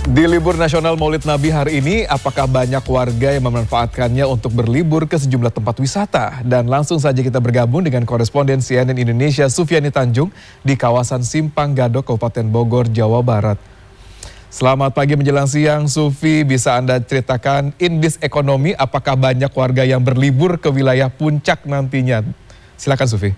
Di libur nasional Maulid Nabi hari ini, apakah banyak warga yang memanfaatkannya untuk berlibur ke sejumlah tempat wisata? Dan langsung saja kita bergabung dengan koresponden CNN Indonesia Sufiani Tanjung di kawasan Simpang Gadok, Kabupaten Bogor, Jawa Barat. Selamat pagi menjelang siang, Sufi. Bisa Anda ceritakan indeks ekonomi, apakah banyak warga yang berlibur ke wilayah puncak nantinya? Silakan, Sufi.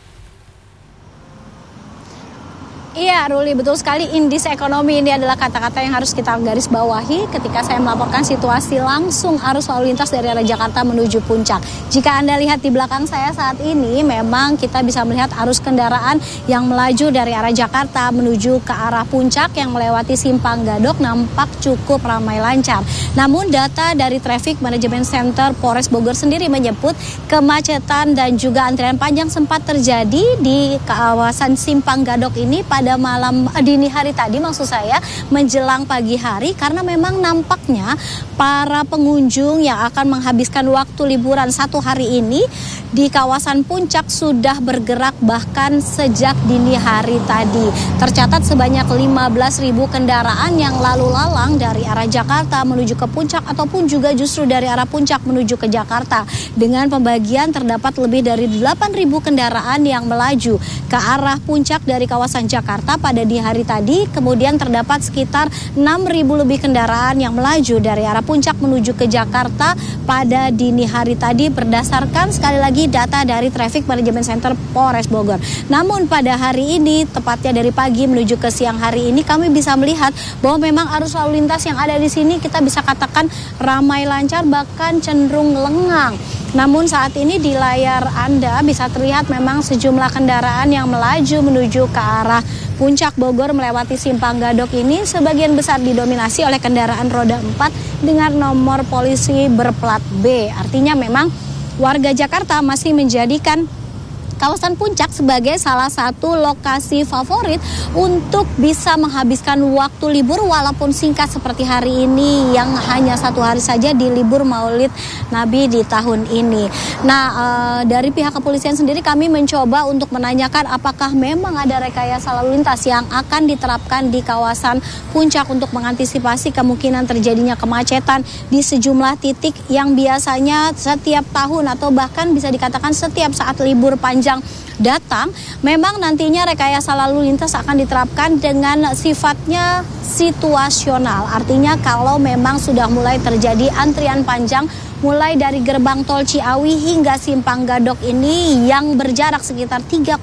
Iya, Ruli, betul sekali. Indeks ekonomi ini adalah kata-kata yang harus kita garis bawahi ketika saya melaporkan situasi langsung arus lalu lintas dari arah Jakarta menuju puncak. Jika Anda lihat di belakang saya saat ini, memang kita bisa melihat arus kendaraan yang melaju dari arah Jakarta menuju ke arah puncak yang melewati Simpang Gadok nampak cukup ramai lancar. Namun data dari Traffic Management Center Polres Bogor sendiri menyebut kemacetan dan juga antrian panjang sempat terjadi di kawasan Simpang Gadok ini pada malam dini hari tadi, maksud saya menjelang pagi hari, karena memang nampaknya para pengunjung yang akan menghabiskan waktu liburan satu hari ini di kawasan puncak sudah bergerak bahkan sejak dini hari tadi. Tercatat sebanyak 15.000 kendaraan yang lalu lalang dari arah Jakarta menuju ke puncak ataupun juga justru dari arah puncak menuju ke Jakarta. Dengan pembagian terdapat lebih dari 8.000 kendaraan yang melaju ke arah puncak dari kawasan Jakarta pada di hari tadi, kemudian terdapat sekitar 6.000 lebih kendaraan yang melaju dari arah puncak menuju ke Jakarta pada dini hari tadi berdasarkan sekali lagi data dari Traffic Management Center Polres Bogor. Namun pada hari ini, tepatnya dari pagi menuju ke siang hari ini, kami bisa melihat bahwa memang arus lalu lintas yang ada di sini kita bisa katakan ramai lancar bahkan cenderung lengang. Namun saat ini di layar Anda bisa terlihat memang sejumlah kendaraan yang melaju menuju ke arah puncak Bogor melewati Simpang Gadok ini sebagian besar didominasi oleh kendaraan roda 4 dengan nomor polisi berplat B. Artinya memang warga Jakarta masih menjadikan kawasan puncak sebagai salah satu lokasi favorit untuk bisa menghabiskan waktu libur walaupun singkat seperti hari ini yang hanya satu hari saja di libur Maulid Nabi di tahun ini. Nah, dari pihak kepolisian sendiri kami mencoba untuk menanyakan apakah memang ada rekayasa lalu lintas yang akan diterapkan di kawasan puncak untuk mengantisipasi kemungkinan terjadinya kemacetan di sejumlah titik yang biasanya setiap tahun atau bahkan bisa dikatakan setiap saat libur panjang datang, memang nantinya rekayasa lalu lintas akan diterapkan dengan sifatnya situasional. Artinya kalau memang sudah mulai terjadi antrian panjang mulai dari gerbang tol Ciawi hingga Simpang Gadok ini yang berjarak sekitar 3,9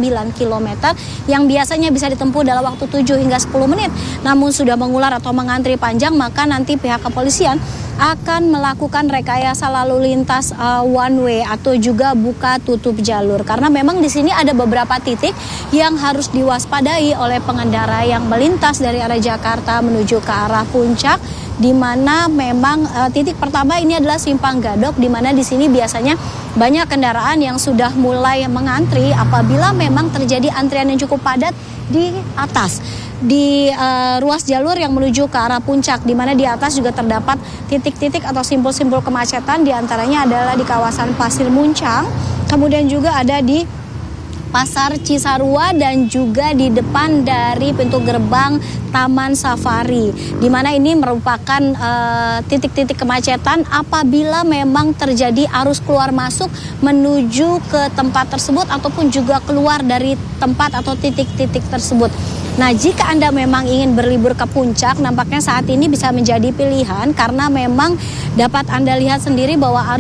km yang biasanya bisa ditempuh dalam waktu 7 hingga 10 menit. Namun sudah mengular atau mengantri panjang, maka nanti pihak kepolisian akan melakukan rekayasa lalu lintas one way atau juga buka tutup jalur. Karena memang di sini ada beberapa titik yang harus diwaspadai oleh pengendara yang melintas dari arah Jakarta menuju ke arah puncak, di mana memang titik pertama ini adalah Simpang Gadok, di mana di sini biasanya banyak kendaraan yang sudah mulai mengantri apabila memang terjadi antrian yang cukup padat di atas, di ruas jalur yang menuju ke arah puncak, di mana di atas juga terdapat titik-titik atau simpul-simpul kemacetan, diantaranya adalah di kawasan Pasir Muncang, kemudian juga ada di Pasar Cisarua dan juga di depan dari pintu gerbang Taman Safari, di mana ini merupakan titik-titik kemacetan apabila memang terjadi arus keluar masuk menuju ke tempat tersebut ataupun juga keluar dari tempat atau titik-titik tersebut. Nah, jika Anda memang ingin berlibur ke puncak, nampaknya saat ini bisa menjadi pilihan karena memang dapat Anda lihat sendiri bahwa arus